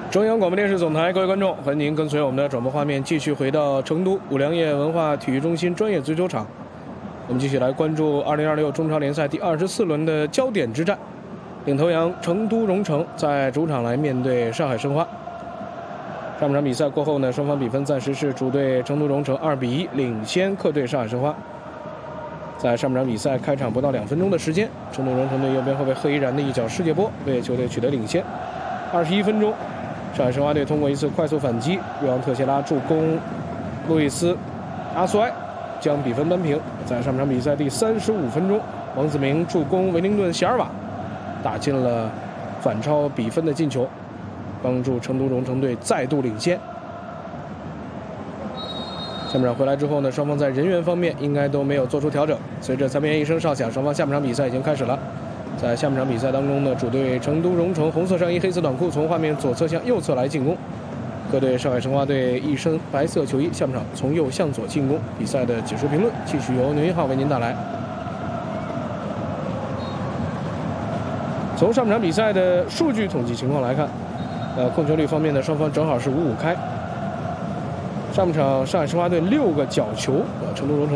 中央广播电视总台，各位观众，欢迎您跟随我们的转播画面继续回到成都五粮液文化体育中心专业足球场。我们继续来关注2026中超联赛第24轮的焦点之战，领头羊成都蓉城在主场来面对上海申花。上半场比赛过后呢，双方比分暂时是主队成都蓉城2比1领先客队上海申花。在上半场比赛开场不到2分钟的时间，成都蓉城队右边后卫贺依然的一脚世界波为球队取得领先。21分钟，上海申花队通过一次快速反击，瑞昂特谢拉助攻路易斯·阿苏埃将比分扳平。在上半场比赛第35分钟，王子明助攻维灵顿·席尔瓦打进了反超比分的进球，帮助成都蓉城队再度领先。下半场回来之后呢，双方在人员方面应该都没有做出调整。随着裁判员一声哨响，双方下半场比赛已经开始了。在下半场比赛当中呢，主队成都蓉城红色上衣黑色短裤从画面左侧向右侧来进攻，客队上海申花队一身白色球衣，下半场从右向左进攻。比赛的解说评论继续由牛一浩为您带来。从上半场比赛的数据统计情况来看，控球率方面呢，双方正好是5-5开。上半场上海申花队6个角球，成都蓉城